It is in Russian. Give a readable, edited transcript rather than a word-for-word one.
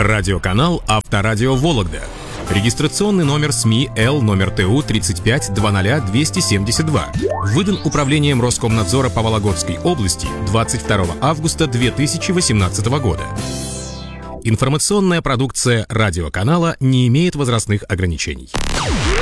Радиоканал «Авторадио Вологда». Регистрационный номер СМИ Л номер ТУ 3520272. Выдан Управлением Роскомнадзора по Вологодской области 22 августа 2018 года. Информационная продукция радиоканала не имеет возрастных ограничений.